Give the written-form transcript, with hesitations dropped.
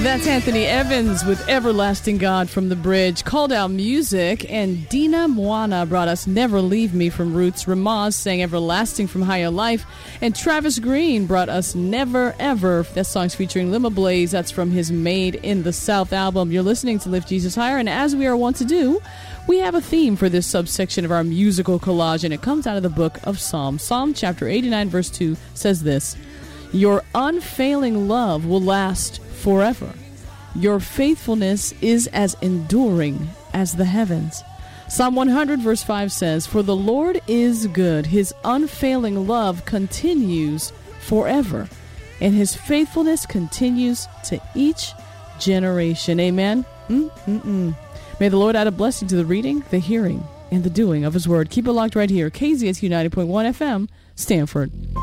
That's Anthony Evans with Everlasting God from The Bridge. Called Out Music, and Dina Moana brought us Never Leave Me from Roots. Ramaz sang Everlasting from Higher Life, and Travis Green brought us Never Ever. That song's featuring Lima Blaze. That's from his Made in the South album. You're listening to Lift Jesus Higher, and as we are wont to do, we have a theme for this subsection of our musical collage, and it comes out of the book of Psalms. Psalm chapter 89 verse 2 says this: Your unfailing love will last forever. Your faithfulness is as enduring as the heavens. Psalm 100 verse 5 says, For the Lord is good. His unfailing love continues forever, and his faithfulness continues to each generation. Amen. May the Lord add a blessing to the reading, the hearing, and the doing of his word. Keep it locked right here. KZSU 90.1 FM, Stanford.